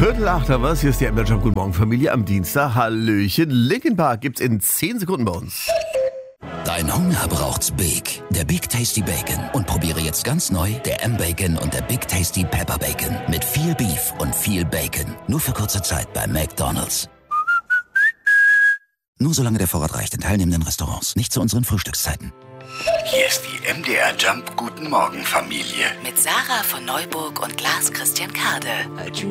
7:45, was? Hier ist die MDR Jump. Guten Morgen, Familie, am Dienstag. Hallöchen. Linkin Park gibt's in 10 Sekunden bei uns. Dein Hunger braucht's Big. Der Big Tasty Bacon. Und probiere jetzt ganz neu der M-Bacon und der Big Tasty Pepper Bacon. Mit viel Beef und viel Bacon. Nur für kurze Zeit bei McDonald's. Nur solange der Vorrat reicht in teilnehmenden Restaurants. Nicht zu unseren Frühstückszeiten. Hier ist die MDR Jump. Guten Morgen, Familie. Mit Sarah von Neuburg und Lars Christian Kade.